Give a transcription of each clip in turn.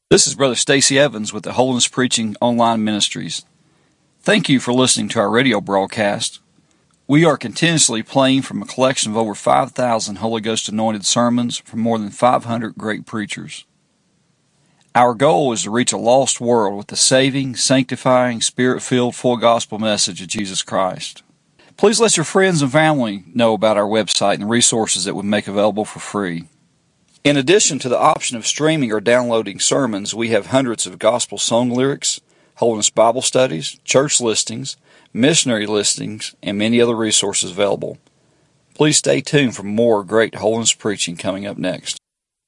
This is Brother Stacy Evans with the Holiness Preaching Online Ministries. Thank you for listening to our radio broadcast. We are continuously playing from a collection of over 5,000 Holy Ghost anointed sermons from more than 500 great preachers. Our goal is to reach a lost world with the saving, sanctifying, Spirit-filled, full gospel message of Jesus Christ. Please let your friends and family know about our website and the resources that we make available for free. In addition to the option of streaming or downloading sermons, we have hundreds of gospel song lyrics, Holiness Bible studies, church listings, missionary listings, and many other resources available. Please stay tuned for more great holiness preaching coming up next.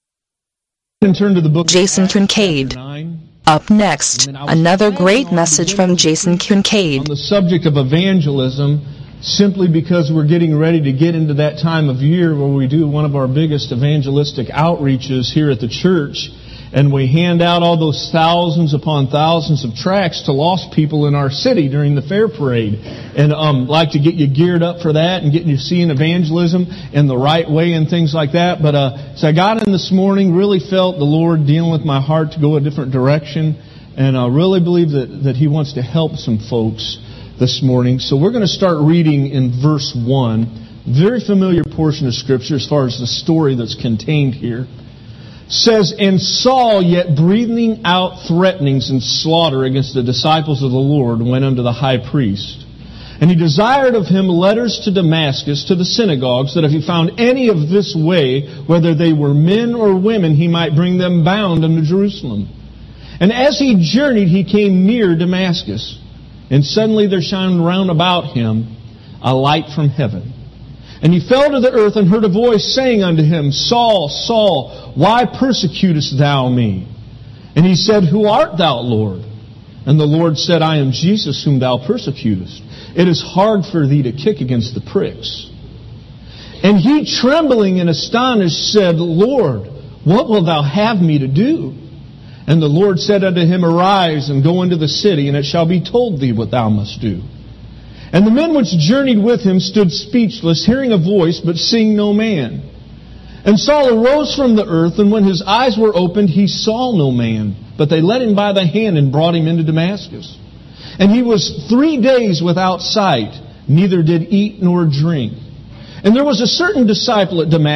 Turn to the book Jason Kincaid. Up next, another great message from Jason Kincaid. On the subject of evangelism, simply because we're getting ready to get into that time of year where we do one of our biggest evangelistic outreaches here at the church, and we hand out all those thousands upon thousands of tracts to lost people in our city during the fair parade. And like to get you geared up for that and getting you seeing evangelism in the right way and things like that. But so I got in this morning, really felt the Lord dealing with my heart to go a different direction, and I really believe that He wants to help some folks this morning. So we're going to start reading in verse 1. Very familiar portion of Scripture as far as the story that's contained here. Says, "And Saul, yet breathing out threatenings and slaughter against the disciples of the Lord, went unto the high priest. And he desired of him letters to Damascus, to the synagogues, that if he found any of this way, whether they were men or women, he might bring them bound unto Jerusalem. And as he journeyed, he came near Damascus. And suddenly there shined round about him a light from heaven. And he fell to the earth and heard a voice saying unto him, Saul, Saul, why persecutest thou me? And he said, Who art thou, Lord? And the Lord said, I am Jesus whom thou persecutest. It is hard for thee to kick against the pricks. And he, trembling and astonished, said, Lord, what wilt thou have me to do? And the Lord said unto him, Arise and go into the city, and it shall be told thee what thou must do. And the men which journeyed with him stood speechless, hearing a voice, but seeing no man. And Saul arose from the earth, and when his eyes were opened, he saw no man. But they led him by the hand and brought him into Damascus. And he was 3 days without sight, neither did eat nor drink. And there was a certain disciple at Damascus,